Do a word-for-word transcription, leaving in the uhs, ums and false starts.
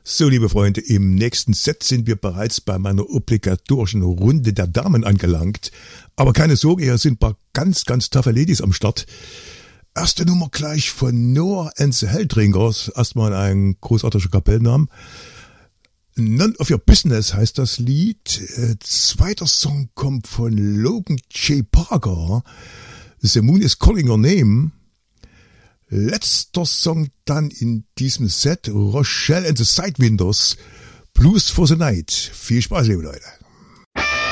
So, liebe Freunde, im nächsten Set sind wir bereits bei meiner obligatorischen Runde der Damen angelangt. Aber keine Sorge, hier sind ein paar ganz, ganz taffe Ladies am Start. Erste Nummer gleich von Noah and the Helltrinkers. Erstmal ein großartiger Kapellennamen. None of Your Business heißt das Lied. Äh, zweiter Song kommt von Logan J. Parker. The Moon is Calling Your Name. Letzter Song dann in diesem Set, Rochelle and the Sidewinders, Blues for the Night. Viel Spaß, liebe Leute.